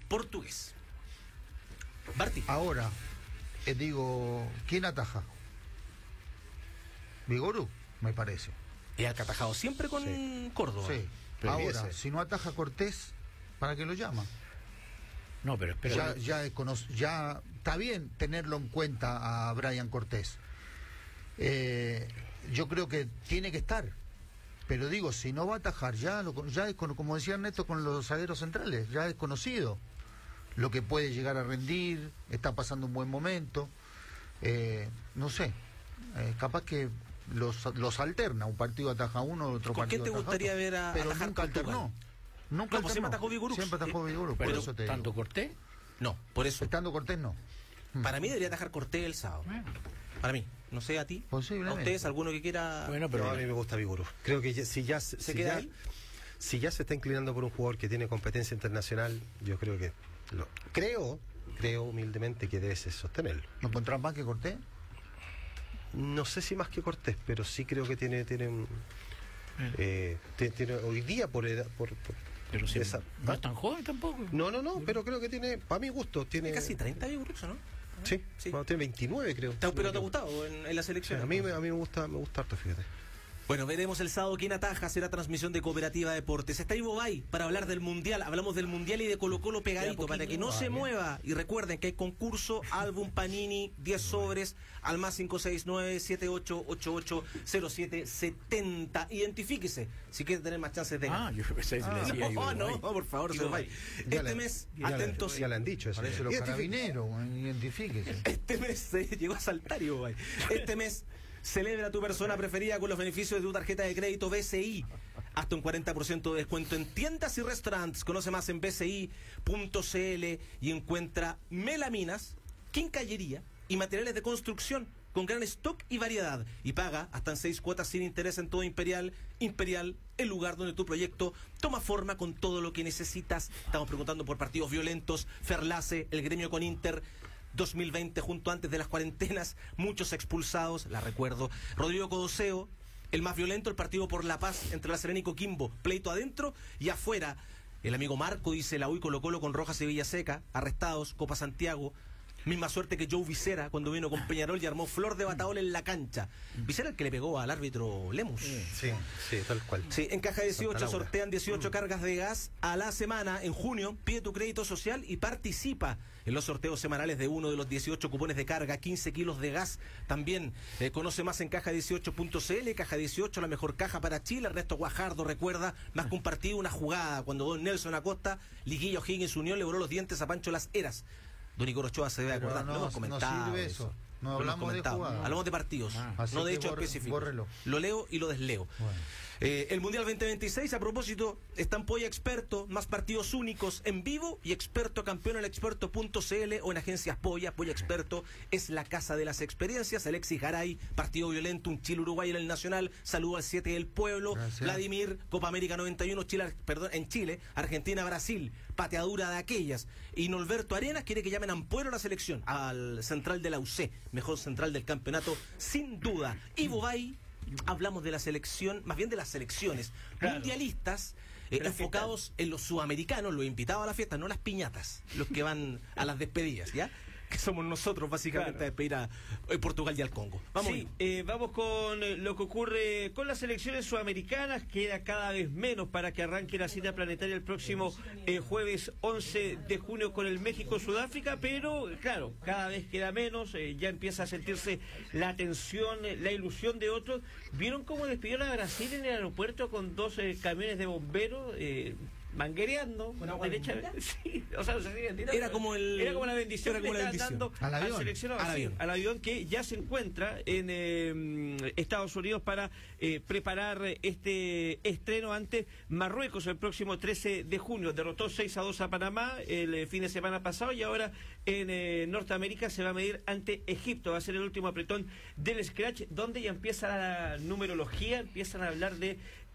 portugués. Barty. Ahora, ¿quién ataja? Vigorú, me parece. Y ha atajado siempre con Córdoba. Sí. Ahora, si no ataja Cortés, ¿para qué lo llama? No, pero espera. Ya está bien tenerlo en cuenta a Brian Cortés. Yo creo que tiene que estar. Pero digo, si no va a atajar, ya es como decía Ernesto con los zagueros centrales, ya es conocido lo que puede llegar a rendir, está pasando un buen momento. No sé, capaz que los alterna, un partido ataja uno, otro ¿Con partido quién te ataja gustaría otro. ver a Pero atajar nunca Portugal? alternó. Nunca No, pues siempre atajó Vigorú. Siempre atajó Vigorú, por eso te ¿Tanto digo. Cortés? No, por eso. Estando Cortés, no. Para mí debería atajar Cortés el sábado. Para mí. No sé, a ti. Posiblemente. ¿A ustedes, alguno que quiera? Bueno, pero No, a mí me gusta Vigorú. Creo que si ya se está inclinando por un jugador que tiene competencia internacional, yo creo que creo humildemente que debe sostenerlo. ¿No pondrán más que Cortés? No sé si más que Cortés, pero sí creo que tiene hoy día por edad, pero si esa, no es tan joven tampoco. No, pero creo que tiene, para mi gusto, tiene Casi 30 Vigorú, ¿no? Sí. Sí. Tiene 29, creo. Pero te ha gustado en la selección. A mí me gusta harto, fíjate. Bueno, veremos el sábado quién ataja. Será transmisión de Cooperativa Deportes. Está Ivo Bay para hablar del Mundial. Hablamos del Mundial y de Colo Colo pegadito para que no se mueva. Y recuerden que hay concurso, álbum Panini, 10 sobres al más 569-7888-0770. Identifíquese si quiere tener más chances de ganar. Yo pensé que le decía No, por favor, señor Bay. Este mes, atentos. Ya le han dicho eso. Parece los carabineros, identifíquese. Este mes llegó a saltar, Ivo Bay. Este mes celebra tu persona preferida con los beneficios de tu tarjeta de crédito BCI. Hasta un 40% de descuento en tiendas y restaurantes. Conoce más en bci.cl y encuentra melaminas, quincallería y materiales de construcción con gran stock y variedad. Y paga hasta en 6 cuotas sin interés en todo Imperial. Imperial, el lugar donde tu proyecto toma forma con todo lo que necesitas. Estamos preguntando por partidos violentos. Ferlace, el gremio con Inter 2020, junto antes de las cuarentenas, muchos expulsados, la recuerdo. Rodrigo Codoseo, el más violento, el partido por la paz entre La Serena y Coquimbo, pleito adentro y afuera. El amigo Marco dice la UI Colo Colo con Rojas y Villaseca, arrestados, Copa Santiago. Misma suerte que Joe Vicera cuando vino con Peñarol y armó flor de Bataola en la cancha. Vicera el que le pegó al árbitro Lemus. Sí, tal cual. Sí, en Caja 18 sortean 18 cargas de gas a la semana. En junio pide tu crédito social y participa en los sorteos semanales de uno de los 18 cupones de carga, 15 kilos de gas. También conoce más en caja18.cl. Caja 18, la mejor caja para Chile. Ernesto Guajardo recuerda, más que un partido, una jugada cuando don Nelson Acosta, Liguillo Higgins Unión, le voló los dientes a Pancho Las Heras. Don Igor Ochoa se debe acordar, no hemos comentado. No sirve eso. No hablamos de jugadas. Hablamos de partidos, no de hechos específicos. Bórrelo. Lo leo y lo desleo. Bueno. El Mundial 2026, a propósito, está en Polla Experto, más partidos únicos en vivo y experto campeón en experto.cl o en agencias Polla. Polla Experto es la casa de las experiencias. Alexis Garay, partido violento, un Chile-Uruguay en el Nacional. Saludo al 7 del Pueblo. Gracias. Vladimir, Copa América 91, en Chile, Argentina-Brasil, pateadura de aquellas. Y Norberto Arenas quiere que llamen a Ampuero a la selección, al central de la UC, mejor central del campeonato, sin duda. Ivo Bay. Hablamos de la selección, más bien de las selecciones mundialistas, enfocados en los sudamericanos, los invitados a la fiesta, no las piñatas, los que van a las despedidas, ¿ya? Que somos nosotros básicamente a despedir a Portugal y al Congo. Vamos. Sí, vamos con lo que ocurre con las selecciones sudamericanas. Queda cada vez menos para que arranque la cita planetaria el próximo jueves 11 de junio con el México-Sudáfrica, pero claro, cada vez queda menos, ya empieza a sentirse la tensión, la ilusión de otros. ¿Vieron cómo despidieron a Brasil en el aeropuerto con 2 camiones de bomberos? Manguereando sí, o sea, era como la bendición que le estaban dando al avión, seleccionado, al avión que ya se encuentra en Estados Unidos para preparar este estreno ante Marruecos el próximo 13 de junio. Derrotó 6-2 a Panamá el fin de semana pasado y ahora en Norteamérica se va a medir ante Egipto. Va a ser el último apretón del scratch, donde ya empieza la numerología, empiezan a hablar de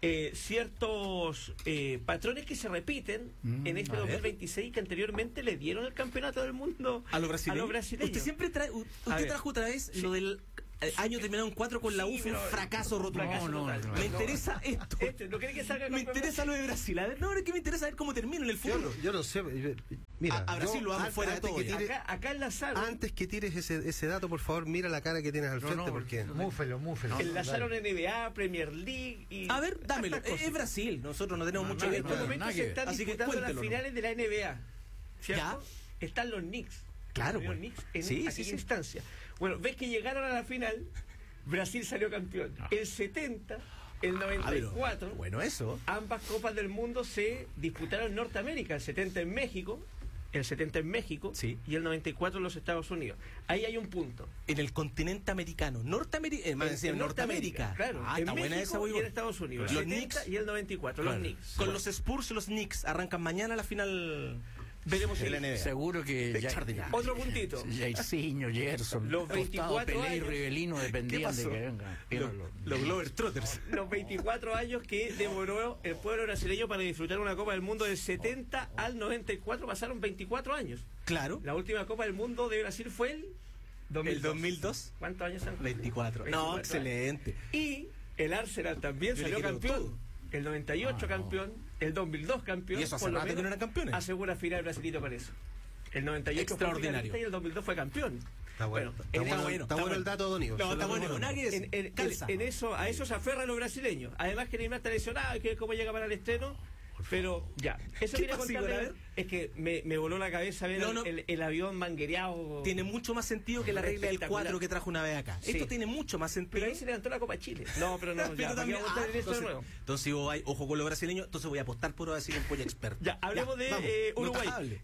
ciertos patrones que se repiten en este 2026 que anteriormente le dieron el campeonato del mundo a los brasileños. Usted siempre trajo otra vez lo del año terminado en 4 con la UF, un fracaso rotundo. No. Me interesa esto. ¿No quiere que salga me interesa lo de Brasil. A ver, no, es que me interesa ver cómo termina en el fútbol. Yo no sé. Mira, a Brasil lo vamos fuera de todo ya. Acá enlazaron. Antes que tires ese dato, por favor, mira la cara que tienes al frente, porque Múfelo. Enlazaron NBA, Premier League y... A ver, dámelo. Es Brasil, nosotros no tenemos mucho que En ver. estos momentos se están Así que disputando las cuéntelo, finales de la NBA, ¿cierto? Ya. Están los Knicks. Claro, Los pues. Knicks en Sí, aquella sí. instancia. Bueno, ves que llegaron a la final, Brasil salió campeón. El 70, el 94... Bueno, eso. Ambas Copas del Mundo se disputaron en Norteamérica, el 70 en México, Sí. y el 94 en los Estados Unidos. Ahí hay un punto. En el continente americano. En Norteamérica. Claro, Ah, en está buena México esa, muy y en buena. Estados Unidos. Los El 70 Knicks. y el 94, los Knicks. Con los Spurs y los Knicks arrancan mañana la final. Veremos de la si... NBA. Seguro que Extraordinario. Otro puntito. Jairzinho, Gerson, Los 24 Pelé y años. Rivelino ¿Qué dependían de pasó? que vengan. Los Glover Trotters. Los 24 años que demoró el pueblo brasileño para disfrutar una Copa del Mundo del 70 al 94, pasaron 24 años. Claro. La última Copa del Mundo de Brasil fue el 2002. El 2002. ¿Cuántos años han 24. 24 No, años. excelente. Y el Arsenal también Yo salió le quiero campeón. todo. El 98 campeón, el 2002 campeón. Y eso hace por lo rato que menos no eran campeones. Asegura final brasilito para eso. El 98 Extraordinario. fue finalista y el 2002 fue campeón. está bueno. en Está eso- bueno, está bueno el dato, Donio. No, está bueno. Nada que decir. Calza. A eso se aferran los brasileños. Además que Neymar está lesionado y que cómo llega para el estreno. Pero ya, eso ¿Qué quería pasó, contarle, Igual? es que me voló la cabeza ver No. el avión manguereado. Tiene mucho más sentido que la regla del Espectacular. 4 que trajo una vez acá. Sí. Esto tiene mucho más sentido. Pero ahí se levantó la Copa Chile. No, pero no, Pero ya, ¿para qué también- vamos a estar en esto de nuevo? entonces, si vos vais, ojo con los brasileños, entonces voy a apostar por Brasil en polla experto. Ya, hablemos de vamos, Uruguay. notable.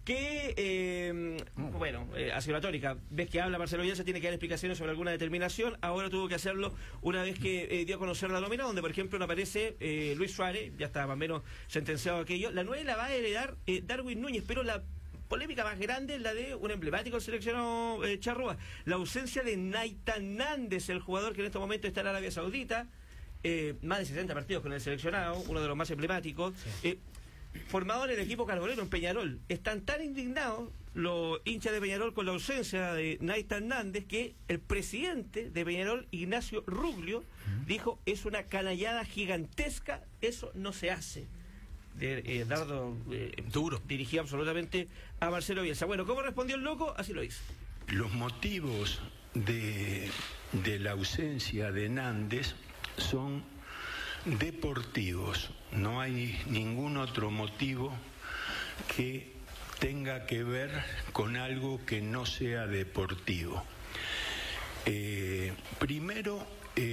Que, Asilatórica, ves que habla Marcelo Bielsa, tiene que dar explicaciones sobre alguna determinación. Ahora tuvo que hacerlo una vez que dio a conocer la nómina, donde, por ejemplo, no aparece Luis Suárez, ya está más o menos sentenciado aquello. La 9 la va a heredar Darwin Núñez, pero la polémica más grande es la de un emblemático seleccionado Charrúa. La ausencia de Naitan Nández, el jugador que en este momento está en Arabia Saudita. Más de 60 partidos con el seleccionado, uno de los más emblemáticos. Formado en el equipo carbonero en Peñarol. Están tan indignados los hinchas de Peñarol con la ausencia de Naitan Nández que el presidente de Peñarol, Ignacio Ruglio, dijo: es una canallada gigantesca, eso no se hace. Dardo Duro. dirigió absolutamente a Marcelo Bielsa. Bueno, ¿cómo respondió el loco? Así lo hizo. Los motivos de la ausencia de Nández son deportivos. No hay ningún otro motivo que tenga que ver con algo que no sea deportivo. Primero,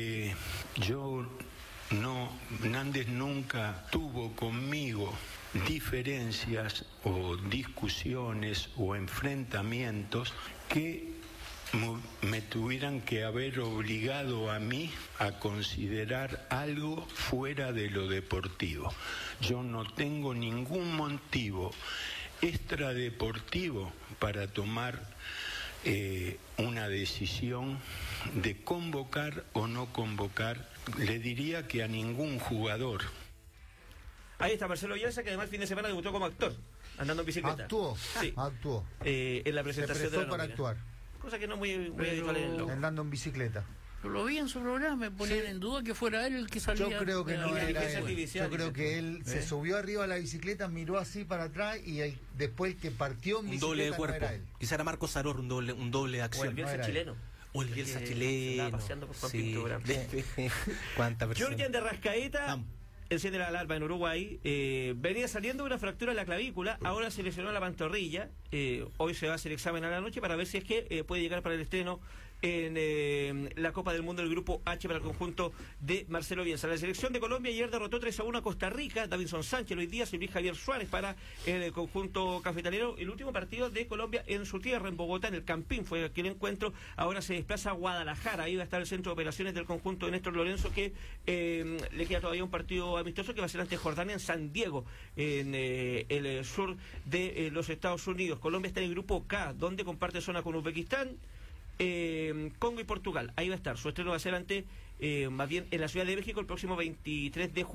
Nández nunca tuvo conmigo diferencias o discusiones o enfrentamientos que me tuvieran que haber obligado a mí a considerar algo fuera de lo deportivo. Yo no tengo ningún motivo extradeportivo para tomar una decisión de convocar o no convocar, le diría que a ningún jugador. Ahí está Marcelo Bielsa, que además el fin de semana debutó como actor, andando en bicicleta. Actuó. Sí. Se En la presentación de prestó la para nómina. actuar, Cosa que no es muy habitual en el loco. andando en bicicleta. Pero lo vi en su programa, me ponían en duda que fuera él el que salía. Yo creo que de la no era inteligencia él. artificial, Yo creo dice. que él se subió arriba a la bicicleta, miró así para atrás y después el que partió en Un bicicleta doble de no cuerpo. era él. Quizá era Marcos Saror, un doble de O el acción. Bielsa era él. chileno. O el Bielsa Que chileno. andaba paseando por Juan Sí. Pintura. Cuánta persona. Jorge de Rascaeta, Vamos. enciende la alarma en Uruguay. Venía saliendo de una fractura en la clavícula, ahora se lesionó la pantorrilla. Hoy se va a hacer examen a la noche para ver si es que puede llegar para el estreno en la Copa del Mundo del Grupo H para el conjunto de Marcelo Bielsa. La selección de Colombia ayer derrotó 3-1 a Costa Rica. Davinson Sánchez, Luis Díaz y Luis Javier Suárez para el conjunto cafetalero. El último partido de Colombia en su tierra, en Bogotá, en el Campín, fue aquel encuentro. Ahora se desplaza a Guadalajara. Ahí va a estar el centro de operaciones del conjunto de Néstor Lorenzo, que le queda todavía un partido amistoso que va a ser ante Jordania en San Diego, en el sur de los Estados Unidos. Colombia está en el grupo K, donde comparte zona con Uzbekistán, Congo y Portugal. Ahí va a estar. Su estreno va a ser ante, más bien, en la Ciudad de México el próximo 23 de junio.